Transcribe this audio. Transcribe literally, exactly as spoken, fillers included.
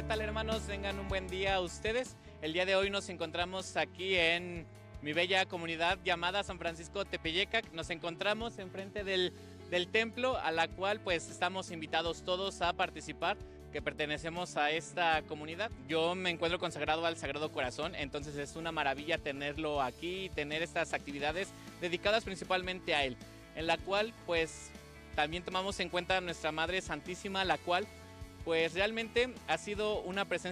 tal, hermanos? Tengan un buen día ustedes. El día de hoy nos encontramos aquí en mi bella comunidad llamada San Francisco Tepeyecac. Nos encontramos enfrente del, del templo, a la cual pues estamos invitados todos a participar, que pertenecemos a esta comunidad. Yo me encuentro consagrado al Sagrado Corazón, entonces es una maravilla tenerlo aquí y tener estas actividades dedicadas principalmente a él, en la cual pues también tomamos en cuenta a nuestra Madre Santísima, la cual pues realmente ha sido una presencia